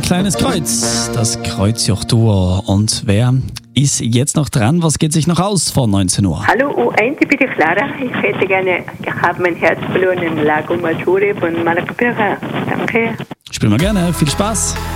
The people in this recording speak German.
kleines Kreuz, das Kreuzjochtour. Und wer ist jetzt noch dran? Was geht sich noch aus vor 19 Uhr? Hallo U1, ich bin die Clara. Ich habe mein Herz verloren in Lago Maggiore von Malaga. Danke. Spielen wir gerne. Viel Spaß.